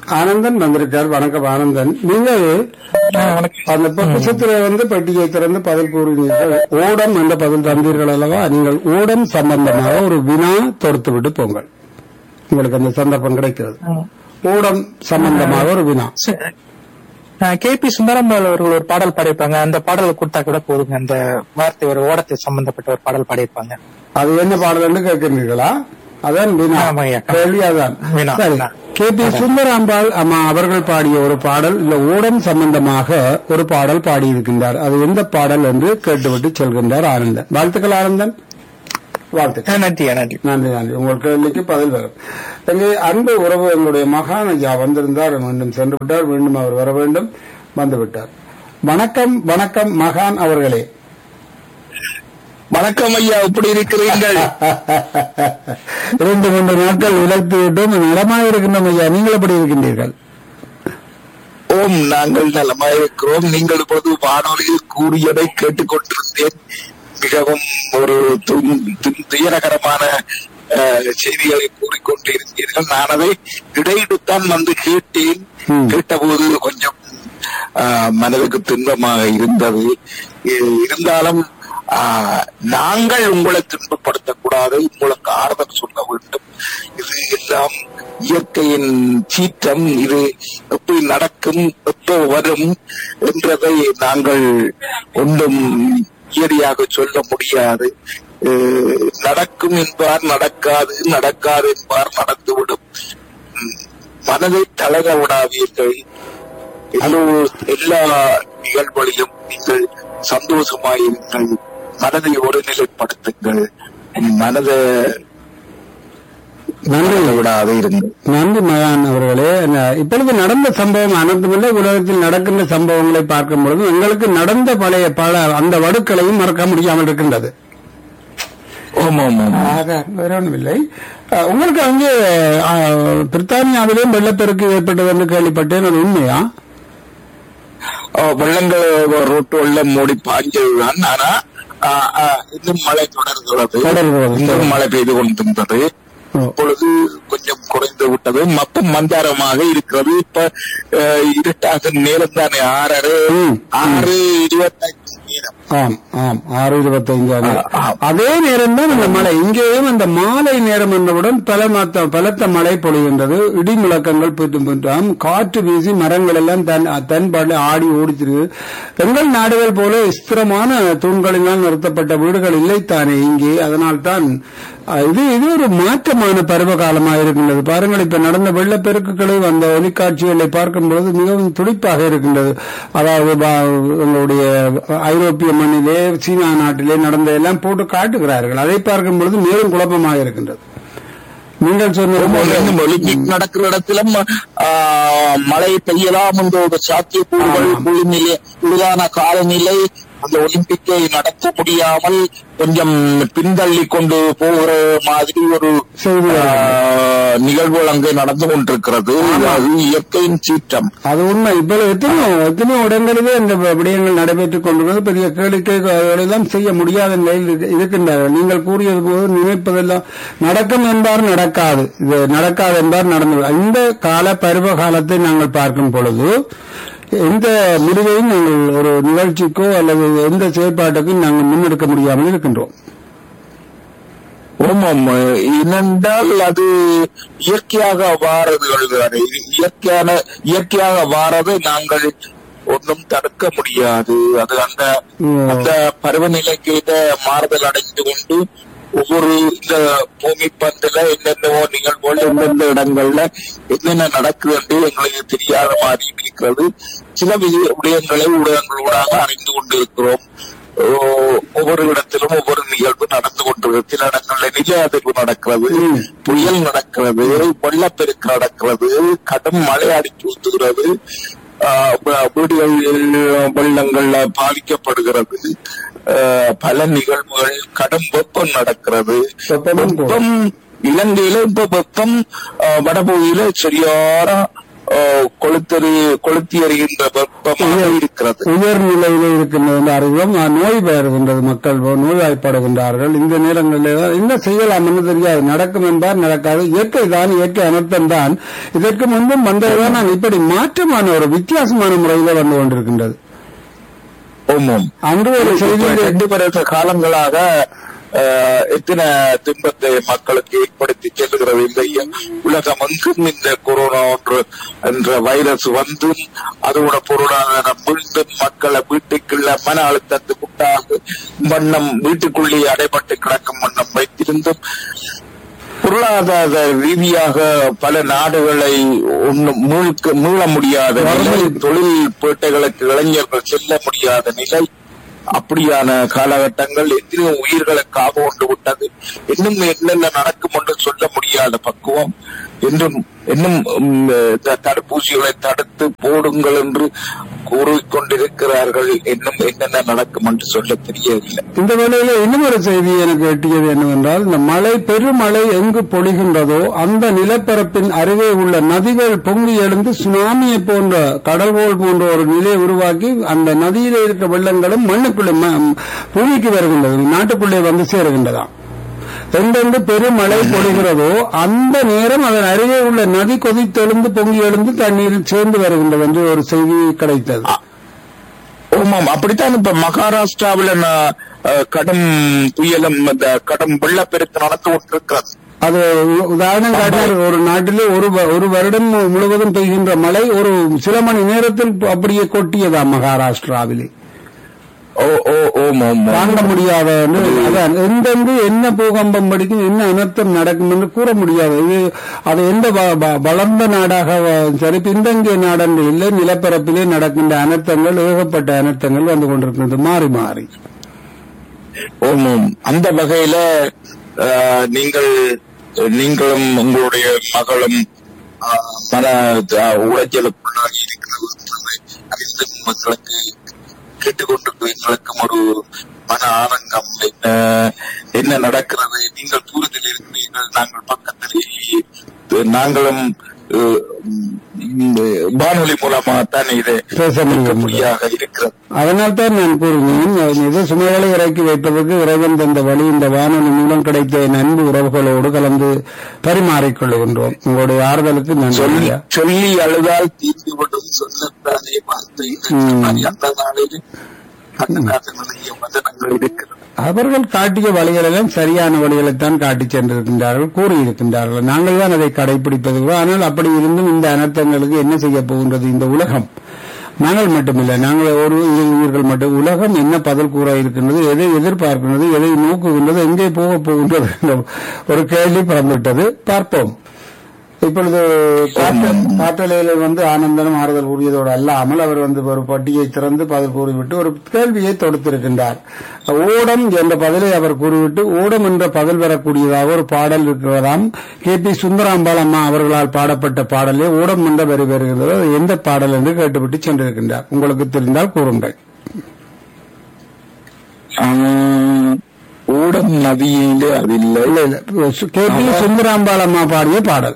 ஆனந்தன் வந்திருக்கார். வணக்கம் ஆனந்தன். நீங்கள் அந்த புத்தகத்திலே பெட்டியை திறந்து பதில் கூறினீர்கள். ஓடம் என்ற பதில் தந்தீர்கள் அல்லவா? நீங்கள் ஓடம் சம்பந்தமாக ஒரு வினா தொடுத்து விட்டு போங்கள். உங்களுக்கு அந்த சந்தர்ப்பம் கிடைக்கிறது. ஓடம் சம்பந்தமாக ஒரு வினா. KP சுந்தரம்பாள் அவர்கள் ஒரு பாடல் பாடியிருப்பாங்க. அந்த பாடலை கொடுத்தா கூட போதுங்க. அந்த வார்த்தை ஒரு ஓடத்தை சம்பந்தப்பட்ட ஒரு பாடல் பாடியிருப்பாங்க. அது என்ன பாடல் என்று கேட்கின்றீர்களா? அதான் வினா. கேள்வி அதான். சரி, KP சுந்தரம்பாள் அம்மா அவர்கள் பாடிய ஒரு பாடல் இந்த ஓடம் சம்பந்தமாக ஒரு பாடல் பாடியிருக்கின்றார். அது எந்த பாடல் என்று கேட்டுவிட்டு செல்கின்றார் ஆனந்தன். வாழ்த்துக்கள் ஆனந்தன். வாழ்த்துக்கள். நன்றி நன்றி நன்றி நன்றி. உங்கள் கேள்விக்கு பதில் வரும். எங்கே அன்பு உறவு எங்களுடைய மகான் ஐயா வந்திருந்தார். மீண்டும் சென்று விட்டார். மீண்டும் அவர் வர வேண்டும். வந்துவிட்டார். வணக்கம் வணக்கம் மகான் அவர்களே. வணக்கம் ஐயா, எப்படி இருக்கிறீர்கள்? 2-3 நாட்கள் விலத்து விட்டும் நலமாக இருக்கின்றோம் ஐயா. நீங்கள் எப்படி இருக்கின்றீர்கள்? ஓம், நாங்கள் நலமாயிருக்கிறோம். நீங்கள் இப்போது வானொலியில் கூறியதை கேட்டுக்கொண்டிருந்தேன். மிகவும் ஒரு துயரகரமான செய்திகளை கூறிக்கொண்டிருந்தீர்கள். நான் அதை இடையிடுத்தான் வந்து கேட்டேன். கேட்டபோது கொஞ்சம் மனதுக்கு துன்பமாக இருந்தது. இருந்தாலும் நாங்கள் உங்களை துன்பப்படுத்தக்கூடாது, உங்களுக்கு ஆறுதல் சொல்ல வேண்டும். இது எல்லாம் இயற்கையின் சீற்றம். இது எப்படி நடக்கும், எப்போ வரும் என்றதை நாங்கள் ஒன்றும் இயற்கையாக சொல்ல முடியாது. நடக்கும் என்பார் நடக்காது, நடக்காது என்பார் நடந்துவிடும். மனதை தளர விடாதீர்கள். எல்லா நிகழ்வுகளிலும் நீங்கள் சந்தோஷமாயிருங்கள். மனதை ஒருநிலைப்படுத்துங்கள். மனதை நன்றி விடாது இருங்கள். நன்றி மகான் அவர்களே. இப்பொழுது நடந்த சம்பவம் அனைத்துமில்லை, உலகத்தில் நடக்கின்ற சம்பவங்களை பார்க்கும் பொழுது எங்களுக்கு நடந்த பல அந்த வடுக்களையும் மறக்க முடியாமல் இருக்கின்றது. வேற ஒன்றும் இல்லை. உங்களுக்கு அங்கே பிரித்தானியாவிலேயும் வெள்ளப்பெருக்கு ஏற்பட்டது என்று கேள்விப்பட்டேன். அது உண்மையா? வெள்ளங்கள் ரோட்டு வெள்ளம் மூடி பாய்ஞ்சதுதான். ஆனா இன்னும் மழை தொடர்கிறது. இன்னும் மழை பெய்து கொண்டிருந்தது. இப்பொழுது கொஞ்சம் குறைந்து விட்டது. மொத்தம் மந்தாரமாக இருக்கிறது. இப்ப இருட்டாக நேரம் தானே 6:25 நேரம். ஆம் ஆம் 6:25. அதே நேரம் தான் இந்த மழை. இங்கேயும் அந்த மாலை நேரம் என்றவுடன் பலத்த மழை பொழிகின்றது. இடி முழக்கங்கள் பெற்றாம். காற்று வீசி மரங்கள் எல்லாம் தன்பாடு ஆடி ஓடிச்சிருக்கு. எங்கள் நாடுகள் போல ஸ்திரமான தூண்களினால் நிறுத்தப்பட்ட வீடுகள் இல்லைத்தானே இங்கே. அதனால் தான் இது ஒரு மாற்றமான பருவ காலமாக இருக்கின்றது. பாருங்கள், இப்ப நடந்த வெள்ளப்பெருக்குகளை அந்த ஒலிக்காட்சிகளை பார்க்கும்போது மிகவும் துடிப்பாக இருக்கின்றது. அதாவது எங்களுடைய ஐரோப்பிய மண்ணிலே சீனா நாட்டிலே நடந்த எல்லாம் போட்டு காட்டுகிறார்கள். அதை பார்க்கும் பொழுது மேலும் குழப்பமாக இருக்கின்றது. நீங்கள் சொன்ன ஒலிம்பிக் நடக்கிற இடத்திலும் மழை பெய்யலாம் என்ற ஒரு சாத்தியக்கூறுகள், குளிரான காலநிலை அந்த ஒலிம்பிக்கை நடத்த முடியாமல் கொஞ்சம் பின்தள்ளி கொண்டு போகிற மாதிரி ஒரு நிகழ்வுகள் அங்கே நடந்து கொண்டிருக்கிறது. அது இயற்கையின் சீற்றம். அது உண்மை. இப்ப எத்தனையோ இடங்களிலே இந்த விடயங்கள் நடைபெற்றுக் கொண்டிருக்கிறது. பெரிய கேளிக்கைகளெல்லாம் செய்ய முடியாத நிலையில் இருக்கின்றார்கள். நீங்கள் கூறியது போது நினைப்பதெல்லாம் நடக்கும் என்பார் நடக்காது, இது நடக்காது என்பார் நடந்து. இந்த கால பருவ காலத்தை நாங்கள் பார்க்கும் பொழுது எந்த முடிவையும் நாங்கள் ஒரு நிகழ்ச்சிக்கோ அல்லது எந்த செயற்பாட்டுக்கும் நாங்கள் முன்னெடுக்க முடியாமல் இருக்கின்றோம். ஆமாம், ஏனென்றால் அது இயற்கையாக வாரதுகள். இயற்கையாக வாரதை நாங்கள் ஒன்றும் தடுக்க முடியாது. அது அந்த பருவநிலைக்கு மாறுதல் அடைந்து கொண்டு ஒவ்வொரு இந்த பூமி பந்துல என்னென்னவோ நிகழ்வுகள் எந்தெந்த இடங்கள்ல என்னென்ன நடக்குது என்று எங்களுக்கு தெரியாத மாதிரி இருக்கிறது. சில விடயங்களை ஊடகங்களூடாக அறிந்து கொண்டிருக்கிறோம். ஒவ்வொரு இடத்திலும் ஒவ்வொரு நிகழ்வு நடந்து கொண்டிருக்கிறது. சில இடங்கள்ல நில அதிர்வு நடக்கிறது, புயல் நடக்கிறது, வெள்ளப்பெருக்கு நடக்கிறது, கடும் மழை அடித்து ஊத்துகிறது, வீடுகள் வெள்ளங்கள்ல பாதிக்கப்படுகிறது. பல நிகழ்வுகள், கடும் வெப்பம் நடக்கிறது. வெப்பம் இலங்கையில இப்ப வெப்பம் வடபகுதியில சரியான கொளுத்தி எறிகின்ற வெப்பமாக இருக்கிறது. உயர்நிலையில் இருக்கின்றது அறிவும் நோய் பெறுகின்றது, மக்கள் நோய்வாய்ப்படுகின்றார்கள். இந்த நேரங்களில் என்ன செய்யலாம் என்று தெரியாது, நடக்கும் என்பார் நடக்காது. இயற்கை தான், இயற்கை அனர்த்தம் தான். இதற்கு முன்பும் வந்ததுதான் நான் இப்படி மாற்றமான ஒரு வித்தியாசமான முறையில் வந்து கொண்டிருக்கின்றது. அன்று ஒரு செய்தி 2 வருஷ காலங்களாக எத்தனை துன்பத்தை மக்களுக்கு ஏற்படுத்தி செல்லுகிறது. இந்த உலகம் எங்கும் இந்த கொரோனா என்ற வைரஸ் வந்தும் அதோட பொருளாதாரம் மீண்டும் மக்களை வீட்டுக்குள்ள மன அழுத்தத்துக்கு உண்டாக வண்ணம் வீட்டுக்குள்ளேயே அடைபட்டு கிடக்கும் வண்ணம் வைத்திருந்தும் பொருளாதார ரீதியாக பல நாடுகளை மீள முடியாத நிலை, தொழில் பேட்டைகளுக்கு இளைஞர்கள் செல்ல முடியாத நிலை, அப்படியான காலகட்டங்கள் எத்தனையோ உயிர்களை காவு கொண்டு விட்டது. இன்னும் என்னென்ன நடக்கும் என்று சொல்ல முடியாத பக்குவம். இன்னும் தடுப்பூசிகளை தடுத்து போடுங்கள் என்று கூறிக்கொண்டிருக்கிறார்கள். இன்னும் என்னென்ன நடக்கும் என்று சொல்ல தெரியவில்லை. இந்த வேளையில இன்னும் ஒரு செய்தி எனக்கு எட்டியது என்னவென்றால், இந்த மழை பெருமழை எங்கு பொழிகின்றதோ அந்த நிலப்பரப்பின் அருகே உள்ள நதிகள் பொங்கி எழுந்து சுனாமியை போன்ற கடல்கோள் போன்ற ஒரு நிலையை உருவாக்கி அந்த நதியிலே இருக்க வெள்ளங்களும் மண்ணுக்குள்ளே பூமிக்கு வருகின்றது, நாட்டுக்குள்ளே வந்து சேருகின்றதாம். எங்கெங்கு பெருமழை பொழிகிறதோ அந்த நேரம் அதன் அருகே உள்ள நதி கொதித்தெழுந்து பொங்கி எழுந்து தண்ணீரில் சேர்ந்து வருகின்றது என்று ஒரு செய்தி கிடைத்தது. ஆமாம், அப்படித்தான் இப்ப மகாராஷ்டிராவில் கடும் புயலும் கடும் வெள்ளப்பெருக்கு நடந்து கொண்டிருக்கிறது. அது உதாரணம் காட்டினார். ஒரு நாட்டிலே ஒரு வருடம் முழுவதும் பெய்கின்ற மழை ஒரு சில மணி நேரத்தில் அப்படியே கொட்டியதா மகாராஷ்டிராவிலே. தாங்க முடியாத எங்கெங்கு என்ன பூகம்பம் படிக்கும், என்ன அனர்த்தம் நடக்கும் என்று கூற முடியாது. அது எந்த வளர்ந்த நாடாக சரி பின்தங்கிய நாடென்று இல்லை, நிலப்பரப்பிலே நடக்கின்ற அனர்த்தங்கள், ஏகப்பட்ட அனர்த்தங்கள் வந்து கொண்டிருக்கிறது மாறி மாறி. அந்த வகையில நீங்களும் உங்களுடைய மகளும் பல உளைச்சலுக்குள்ளாகி இருக்கிறது. மக்களுக்கு கேட்டுக்கொண்டிருக்கிற எங்களுக்கும் ஒரு மன ஆனந்தம். என்ன நடக்கிறது, நீங்கள் தூரத்தில் இருக்கிறீர்கள், நாங்கள் பக்கத்திலேயே, நாங்களும் வானொலி மூலமாகத்தான் இதை பேச முடியாக இருக்கிறது. அதனால்தான் நான் கூறுகிறேன், இது சுமைகளை இறக்கி வைப்பதற்கு இறைவன் தந்த வழி இந்த வானொலி மூலம் கிடைத்த அன்பு உறவுகளோடு கலந்து பரிமாறிக்கொள்கின்றோம். உங்களுடைய ஆறுதலுக்கு நான் சொல்லி அழுதால் தீர்ந்து கொண்டு சொல்லத்தானே வார்த்தை அந்த நாளில் வதனங்கள் இருக்கிறது. அவர்கள் காட்டிய வழிகளெல்லாம் சரியான வழிகளைத்தான் காட்டிச் சென்றிருக்கின்றார்கள், கூறியிருக்கின்றார்கள். நாங்கள் தான் அதை கடைபிடிப்பது. ஆனால் அப்படி இருந்தும் இந்த அனர்த்தங்களுக்கு என்ன செய்ய போகின்றது இந்த உலகம்? நாங்கள் மட்டுமில்லை, நாங்கள் ஒரு உயிர்கள் மட்டும். உலகம் என்ன பதில் கூற இருக்கின்றது, எதை எதிர்பார்க்கின்றது, எதை நோக்குகின்றது, எங்கே போக போகின்றது ஒரு கேள்வி பிறந்துவிட்டது. பார்ப்போம். இப்பொழுது காற்றலையில் வந்து ஆனந்தனும் ஆறுதல் கூறியதோடு அல்லாமல் அவர் வந்து ஒரு பட்டியை திறந்து பதில் கூறிவிட்டு ஒரு கேள்வியை தொடுத்திருக்கின்றார். ஓடம் என்ற பதிலை அவர் கூறிவிட்டு ஓடம் என்ற பதில் வரக்கூடியதாக ஒரு பாடல் இருக்கிறதாம். KP சுந்தராம்பாள் அம்மா அவர்களால் பாடப்பட்ட பாடலே ஓடம் என்ற வரி வருகிறது. அது எந்த பாடல் என்று கேட்டுவிட்டு சென்றிருக்கின்றார். உங்களுக்கு தெரிந்தால் கூறுங்கள். ஓடம் நதியிலே அது இல்லை. KP சுந்தராம்பாள் அம்மா பாடிய பாடல்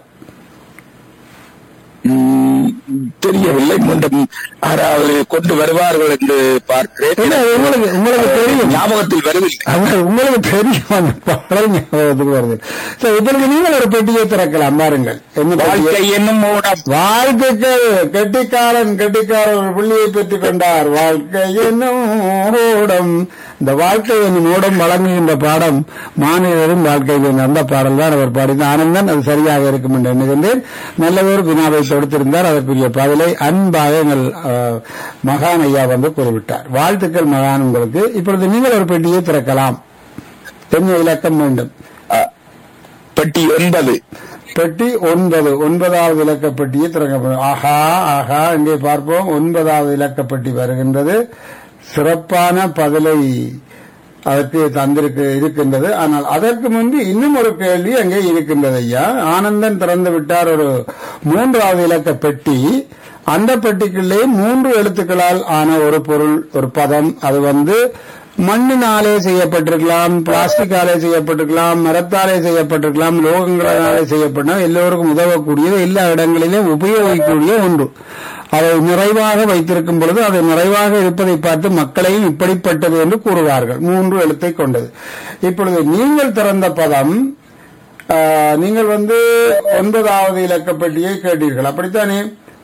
தெரியவில்லை. மீண்டும் யாராவது கொண்டு வருவார்கள் என்று பார்க்கிறேன். உங்களுக்கு தெரியும், ஞாபகத்தில் வருவதில்லை. உங்களுக்கு தெரியும் அந்த பாடல் ஞாபகத்துக்கு வருது. இப்பொழுது நீங்கள் ஒரு பெட்டியை திறக்கலாம். பாருங்கள், வாழ்க்கை என்னும் ஓடம். வாழ்க்கைக்கு கெட்டிக்காரன் ஒரு புள்ளியை பெற்றுக் கொண்டார். வாழ்க்கை என்னும் ஓடம். இந்த வாழ்க்கை என்னும் ஓடம் வழங்குகின்ற பாடம் மாநிலரும் வாழ்க்கை அந்த பாடல் தான் அவர் பாடின ஆனந்தன். அது சரியாக இருக்கும் என்று எண்ணுகின்றேன். நல்லதொரு வினாவை தொடுத்திருந்தார். அதற்குரிய பதிலை அன்பாக எங்கள் மகான் ஐயா வந்து கூறிவிட்டார். வாழ்த்துக்கள் மகான் உங்களுக்கு. இப்பொழுது நீங்கள் ஒரு பெட்டியை திறக்கலாம். என்ன இலக்கம் வேண்டும்? பெட்டி 9. பெட்டி 9. 9வது இலக்கப்பட்டியை திறக்க. ஆஹா, இங்கே பார்ப்போம். 9வது இலக்கப்பட்டி வருகின்றது. சிறப்பான பதிலை அதற்கு இருக்கின்றது. ஆனால் அதற்கு முன்பு இன்னும் ஒரு கேள்வி அங்கே இருக்கின்றது ஐயா. ஆனந்தன் திறந்து விட்டார் ஒரு 3வது இலக்க பெட்டி. அந்த பெட்டிக்குள்ளே 3 எழுத்துக்களால் ஆன ஒரு பொருள், ஒரு பதம். அது வந்து மண்ணினாலே செய்யப்பட்டிருக்கலாம், பிளாஸ்டிக்காலே செய்யப்பட்டிருக்கலாம், மரத்தாலே செய்யப்பட்டிருக்கலாம், லோகங்களாலே செய்யப்பட்ட எல்லோருக்கும் உதவக்கூடியது, எல்லா இடங்களிலும் உபயோகிக்கக்கூடிய ஒன்று. அதை நிறைவாக வைத்திருக்கும் பொழுது அதை நிறைவாக இருப்பதை பார்த்து மக்களையும் இப்படிப்பட்டது என்று கூறுவார்கள். 3 எழுத்தை கொண்டது. இப்பொழுது நீங்கள் திறந்த பதம், நீங்கள் 9வது இலக்கப்பட்டியை கேட்டீர்கள், அப்படித்தானே?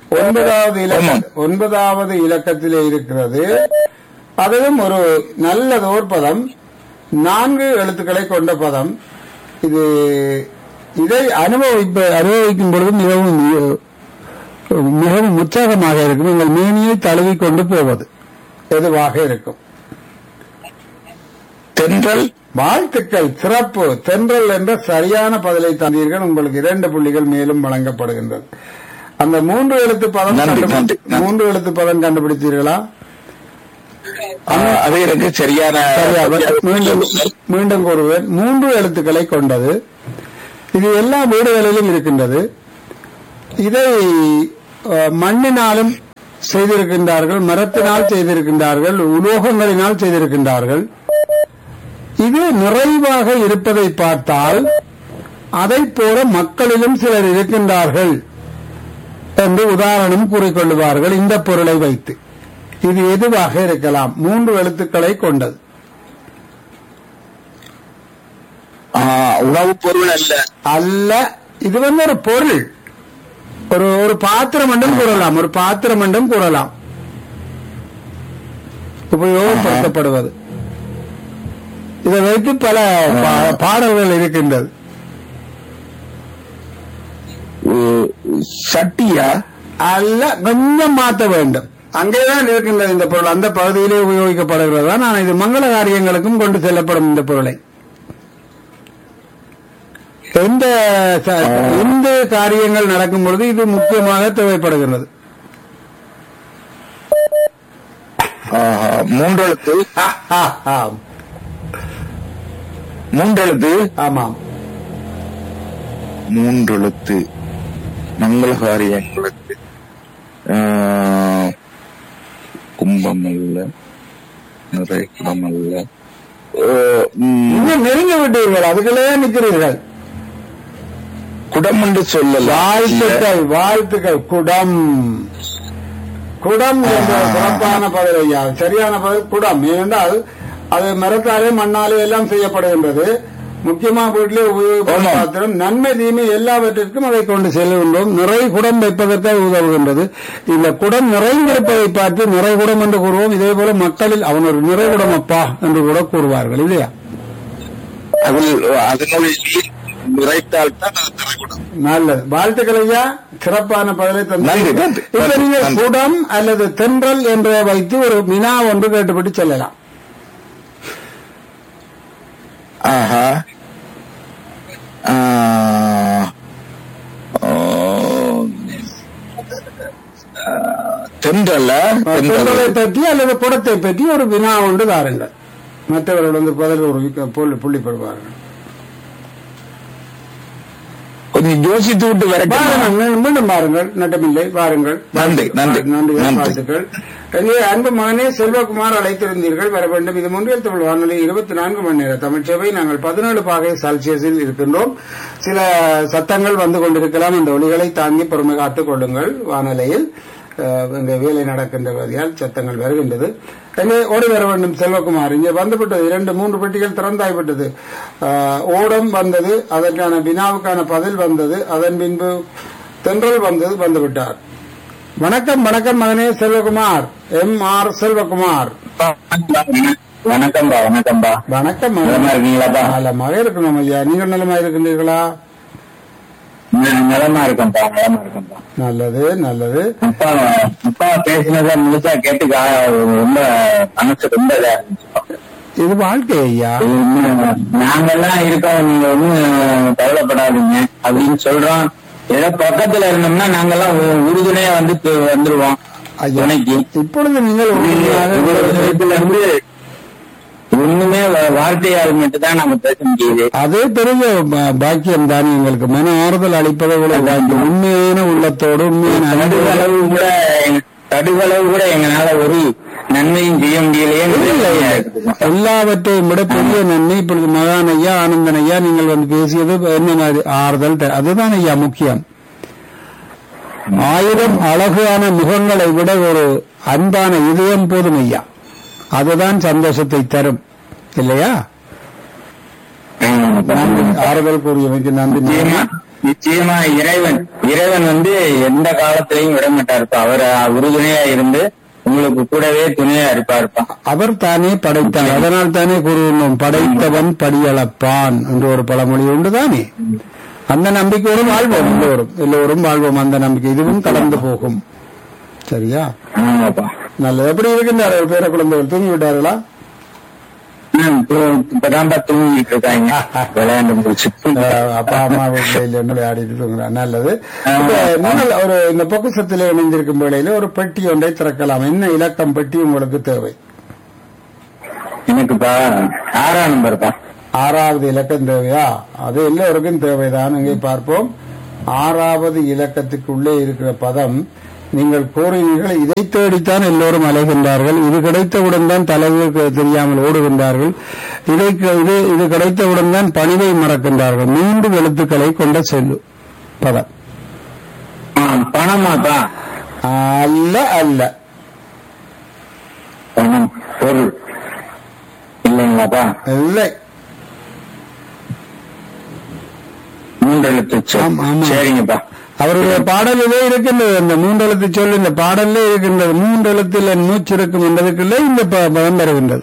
9வது இலக்கத்திலே இருக்கிறது. அதுவும் ஒரு நல்லதோர் பதம், 4 எழுத்துக்களை கொண்ட பதம். இதை அனுபவிக்கும் பொழுது மிகவும் உற்சாகமாக இருக்கும். உங்கள் மேனியை தழுவி கொண்டு போவது எதுவாக இருக்கும்? தென்றல். வாழ்த்துக்கள், சிறப்பு. தென்றல் என்ற சரியான பதிலை தந்தீர்கள். உங்களுக்கு 2 புள்ளிகள் மேலும் வழங்கப்படுகின்றது. அந்த 3 எழுத்து பதம் 3 எழுத்து பதம் கண்டுபிடித்தீர்களா? அது எனக்கு சரியான. மீண்டும் கூறுவேன், 3 எழுத்துக்களை கொண்டது. இது எல்லா வீடுகளிலும் இருக்கின்றது. இதை மண்ணினாலும் செய்திருக்கின்றார்கள், மரத்தினால் செய்திருக்கின்றார்கள், உலோகங்களினால் செய்திருக்கின்றார்கள். இது நிறைவாக இருப்பதை பார்த்தால் அதை போல மக்களிலும் சிலர் இருக்கின்றார்கள் என்று உதாரணம் கூறிக்கொள்வார்கள் இந்த பொருளை வைத்து. இது எதுவாக இருக்கலாம்? 3 எழுத்துக்களை கொண்டது. உணவு பொருள் அல்ல. இது ஒரு பொருள், ஒரு பாத்திரம் என்றும் கூறலாம், ஒரு பாத்திரம் என்றும் கூறலாம், உபயோகப்படுத்தப்படுவது. இதை வைத்து பல பாடல்கள் இருக்கின்றது. சட்டியா? அல்ல, கொஞ்சம் மாற்ற வேண்டும். அங்கேதான் இருக்கின்றது இந்த பொருள், அந்த பகுதியிலே உபயோகிக்கப்படுகிறதா. நான் இது மங்கள காரியங்களுக்கும் கொண்டு செல்லப்படும் இந்த பொருளை. எந்த காரியங்கள் நடக்கும் பொழுது இது முக்கியமாக தேவைப்படுகிறது. 3 எழுத்து. 3 எழுத்து. ஆமாம், 3 எழுத்து. மங்கள காரியங்களுக்கு. கும்பம் அல்ல, நிறைய குடம் அல்ல. நெருங்கி விட்டீர்கள், அதுக்குள்ளே நிற்கிறீர்கள். குடம் என்று சொல்லல. வாழ்த்துக்கள். குடம். குடம் என்ற சிறப்பான பதில் ஐயா. சரியான பதில் குடம். ஏனென்றால் அது மரத்தாலே மண்ணாலே எல்லாம் செய்யப்படுகின்றது. முக்கியமாக வீட்டிலே உபயோகப்படும் பாத்திரம். நன்மை தீமை எல்லாவற்றிற்கும் அதை கொண்டு செல்கின்றோம். நிறை குடம் வைப்பதற்காக உதவுகின்றது. இந்த குடம் நிறைந்திருப்பதை பார்த்து நிறை குடம் என்று கூறுவோம். இதே போல மக்களில் அவன் ஒரு நிறை குடம் அப்பா என்று கூட கூறுவார்கள் இல்லையா? நல்லது, வாழ்த்துக்கள் ஐயா. சிறப்பான பதிலை தந்து. இப்ப நீங்க குடம் அல்லது தென்றல் என்று வைத்து ஒரு வினா ஒன்று கேட்டுப்பட்டு செல்லலாம். தென்றலை பற்றி அல்லது குடத்தை பற்றி ஒரு வினா ஒன்று தாருங்கள். மற்றவர்கள் பதில் ஒரு புள்ளி பெறுவார்கள். கொஞ்சம் யோசித்து விட்டு வர மீண்டும் பாருங்கள். நட்டமில்லை, பாருங்கள். நன்றி. வாழ்த்துக்கள். அன்பு மகனே செல்வகுமார் அழைத்திருந்தீர்கள், வர வேண்டும். இது முன்னில் தமிழ் வானொலி 24 மணி நேர தமிழ்ச்சபை. நாங்கள் 17 பாகை செல்சியஸில் இருக்கின்றோம். சில சத்தங்கள் வந்து கொண்டிருக்கலாம். இந்த ஒலிகளை தாங்கி பொறுமை காத்துக் கொள்ளுங்கள். வானொலியில் இங்க வேலை நடக்கின்றபடியால் சத்தங்கள் வருகின்றது. ஓடி வர வேண்டும் செல்வகுமார். இங்கே வந்துவிட்டது 2-3 பெட்டிகள் திறந்தாய்விட்டது. ஓடம் வந்தது, அதற்கான வினாவுக்கான பதில் வந்தது. அதன் பின்பு தென்றல் வந்தது, வந்துவிட்டார். வணக்கம் மகனே செல்வகுமார். M.R. செல்வகுமார். வணக்கம்பா. வணக்கம். நலமாக இருக்கணும் ஐயா. நீங்கள் நலமா இருக்கின்றீர்களா? நலமா இருக்கேன்பா. நல்லது. அப்பா பேசினத முழுசா கேட்டு ரொம்ப மனசு ரொம்ப இதா இருந்துச்சு. இது வாழ்க்கை ஐயா. நாங்கெல்லாம் இருக்கோம், நீங்க ஒன்னும் கவலைப்படாதீங்க அப்படின்னு சொல்றோம். ஏதோ பக்கத்துல இருந்தோம்னா நாங்கெல்லாம் உறுதுணையா வந்துருவோம் துணைக்கு. இப்பொழுது நீங்கள் இருந்து ஒண்ணுமே வார்த்தையால் மட்டும்தான் நம்ம பேச முடியுது. அதே பெரிய பாக்கியம் தான் எங்களுக்கு. மன ஆறுதல் அளிப்பதை விட உண்மையான உள்ளத்தோடு உண்மையான கடுகளவு கூட எங்களால ஒரு நன்மையும் செய்ய முடியலையே. எல்லாவற்றையும் விட பெரிய நன்மை இப்பொழுது மகான் ஐயா, ஆனந்தன் ஐயா நீங்கள் வந்து பேசியது என்ன மாதிரி ஆறுதல், அதுதான் ஐயா முக்கியம். 1000 அழகான முகங்களை விட ஒரு அன்பான இதயம் போதும் ஐயா, அதுதான் சந்தோஷத்தை தரும் இல்லையா? ஆறுதல் கூறியமைக்கு நன்றி. நிச்சயமா இறைவன் வந்து எந்த காலத்திலையும் விட மாட்டாருப்பா. அவர் உறுதுணையா இருந்து உங்களுக்கு கூடவே துணையா இருப்பாருப்பா. அவர் தானே படைத்தார், அதனால் தானே கூறுவோம் படைத்தவன் படியளப்பான் என்று ஒரு பழமொழி உண்டு தானே. அந்த நம்பிக்கையோடு வாழ்வோம், எல்லோரும் வாழ்வோம் அந்த நம்பிக்கை. இதுவும் கடந்து போகும். சரியா? நல்லது. எப்படி இருக்கின்றார்கள் பேர குழந்தைகள்? தூங்கி விட்டார்களா? இப்பதான் தூங்கிட்டு இருக்காங்க, விளையாண்டு முடிச்சு. அப்பா அம்மா வீட்டில விளையாடிட்டு தூங்குறாங்க. நல்லது. நீங்கள் ஒரு இந்த பொக்கிஷத்திலே இணைந்திருக்கும் வேளையில ஒரு பெட்டி ஒன்றை திறக்கலாம். என்ன இலக்கம் பெட்டி உங்களுக்கு தேவை? எனக்குப்பா 6ஆம் நம்பர்ப்பா. 6வது இலக்கம் தேவையா? அது எல்லோருக்கும் தேவைதான். இங்கே பார்ப்போம். 6வது இலக்கத்துக்குள்ளே இருக்கிற பதம் நீங்கள் கூறினீர்கள். இதை தேடித்தான் எல்லோரும் அலைகின்றார்கள். இது கிடைத்தவுடன் தான் தலைவர் தெரியாமல் ஓடுகின்றார்கள். இது கிடைத்தவுடன் தான் பணிவை மறக்கின்றார்கள். 3 எழுத்துக்களை கொண்ட சொல்லு பதம். பணமாப்பா? அல்ல அல்ல. பணம் பொருள் இல்லைங்களாப்பா? இல்லை. 3 எழுத்து. சரிங்கப்பா. அவருடைய பாடலிலே இருக்கின்றது அந்த 3 எழுத்து சொல். இந்த பாடலே இருக்கின்றது 3 எழுத்தில் மூச்சு இருக்கும் என்பதற்குள்ளே இந்த பதம் வருகின்றது.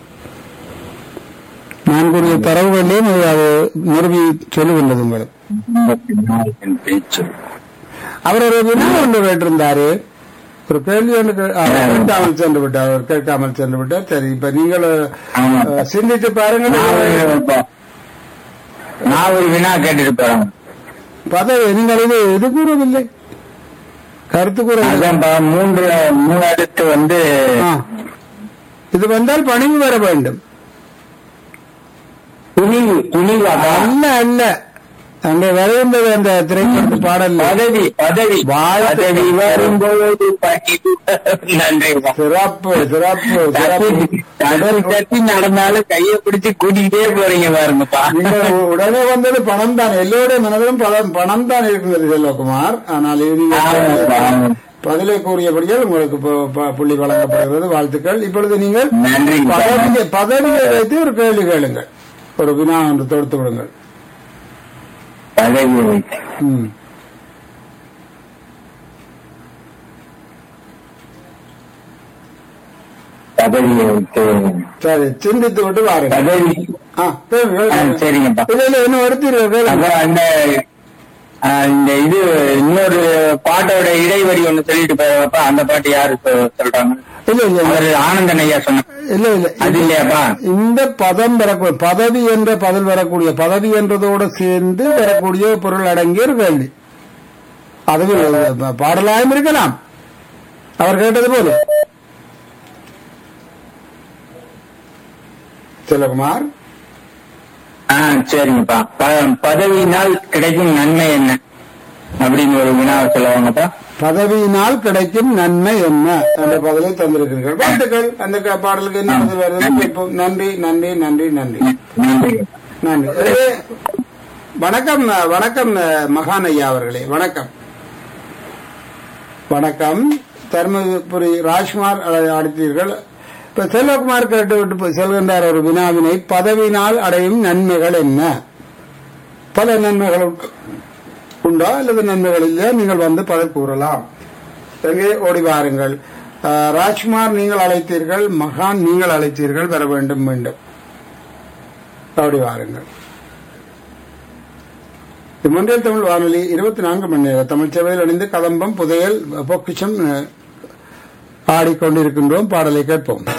நான் கூறிய தரவுகளிலேயும் அது நிறுவி சொல்லுகின்றது உங்களுக்கு. அவர் ஒரு வினா ஒன்று கேட்டிருந்தாரு, ஒரு கேள்வி ஒன்று கேட்காமல் சென்று விட்டார். அவர் கேட்காமல் சென்று விட்டார். சரி, இப்ப நீங்கள் சிந்தித்து பாருங்கள். நான் ஒரு வினா கேட்டிருப்பேன். பதவி நீங்கள் இது கூறவில்லை, கருத்து கூற. 3 எழுத்து வந்து இது வந்தால் பணிவு வர வேண்டும். துணிவு அல்ல அல்ல. அங்கே வருகின்றது அந்த திரைப்படத்து பாடல். பதவி வரும்போது நன்றி. சிறப்பு சிறப்பு சிறப்பு. நடந்தாலும் கையை பிடிச்சு கூட்டிகிட்டே போறீங்க பாருங்கப்பா. உடனே வந்தது பணம் தான். எல்லோருடைய மனதிலும் பணம் தான் இருக்கிறது செல்வகுமார். ஆனால் பதிலை கூறியபடியால் உங்களுக்கு புள்ளி வழங்கப்படுகிறது. வாழ்த்துக்கள். இப்பொழுது நீங்கள் பதவியை வைத்து ஒரு கேள்வி கேளுங்கள், ஒரு வினா ஒன்று தொடுத்து விடுங்கள். சரி, சிந்தித்து விட்டு வாருங்கள். சரிங்கப்பா. இன்னும் வருத்தீர்கள். இந்த இது இன்னொரு பாட்டோட இடைவெளி ஒண்ணு சொல்லிட்டு போயப்பா, அந்த பாட்டு யாரு சொல்றாங்க? ஆனந்தன் ஐயா சொன்ன. இல்ல இல்ல, அது இல்லையாப்பா. இந்த பதம் வரக்கூடிய பதவி என்ற பதில் வரக்கூடிய பதவி என்றதோடு சேர்ந்து வரக்கூடிய பொருள் அடங்கிய ஒரு கேள்வி. அது பாடலாயும் இருக்கலாம். அவர் கேட்டது போல. செல்வகுமார். சரிங்கப்பா. பதவியினால் கிடைக்கும் நன்மை என்ன அப்படின்னு ஒரு வினாவை சொல்லுவாங்கப்பா. பதவியினால் கிடைக்கும் நன்மை என்ன என்ற பதிலை தந்திருக்கிறீர்கள். வாழ்த்துக்கள். அந்த பாடலுக்கு என்ன பதில் வருது? நன்றி நன்றி நன்றி நன்றி நன்றி. வணக்கம் வணக்கம் மகான் ஐயா அவர்களே. வணக்கம் வணக்கம். தர்மபுரி ராஜ்குமார் அழைத்தீர்கள். இப்ப செல்வகுமார் கேட்டுவிட்டு செல்கின்றார் ஒரு வினாவினை. பதவியினால் அடையும் நன்மைகள் என்ன? பல நன்மைகள் உண்டா அல்லது நன்மைகள் இல்லையா? நீங்கள் வந்து பதில் கூறலாம். எங்கே ஓடி வாருங்கள். ராஜ்குமார் நீங்கள் அழைத்தீர்கள், மகான் நீங்கள் அழைத்தீர்கள். வர வேண்டும் மீண்டும் ஓடி வாருங்கள். மொன்றியல் தமிழ் வானொலி 24 மணி நேர தமிழ் சேவையில் அணிந்து கதம்பம் புதையல் பொக்கிஷம் ஆடிக்கொண்டிருக்கின்றோம். பாடலை கேட்போம்.